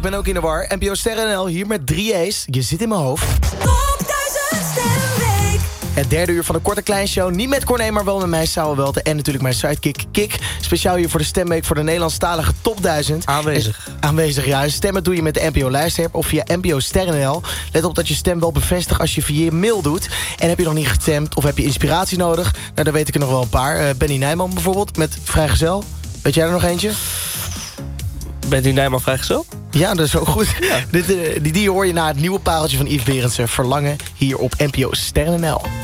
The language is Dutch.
ben ook in de war. NPO Sterren NL hier met 3 A's. Je zit in mijn hoofd. Top 1000 Sterrenweek. Het derde uur van de Korte Kleinshow. Niet met Corné, maar wel met mij, Sauwe Welte. En natuurlijk mijn sidekick Kik. Speciaal hier voor de stemweek voor de Nederlandstalige Top 1000. Aanwezig, ja. Stemmen doe je met de NPO Lijst-app of via NPO Sterren NL. Let op dat je stem wel bevestigt als je via je mail doet. En heb je nog niet gestemd of heb je inspiratie nodig? Nou, dan weet ik er nog wel een paar. Benny Nijman bijvoorbeeld, met Vrijgezel. Weet jij er nog eentje? Bent u Nijman vrijgezel? Ja, dat is ook goed. Ja. Die hoor je na het nieuwe pareltje van Yves Berendsen. Verlangen hier op NPO Sterren NL.